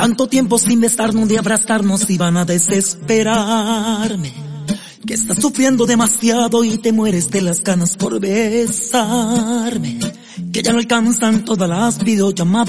Tanto tiempo sin besarnos, de abrazarnos y van a desesperarme. Que estás sufriendo demasiado y te mueres de las ganas por besarme. Que ya no alcanzan todas las videollamadas.